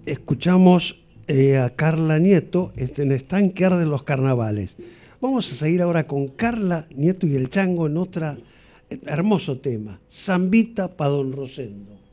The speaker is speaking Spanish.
escuchamos a Carla Nieto en Estanque Arden los Carnavales. Vamos a seguir ahora con Carla Nieto y el Chango en otro hermoso tema, Zambita pa' Don Rosendo.